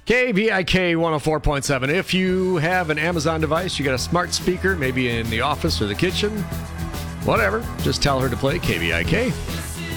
KVIK 104.7. If you have an Amazon device, you got a smart speaker, maybe in the office or the kitchen, whatever, just tell her to play KVIK.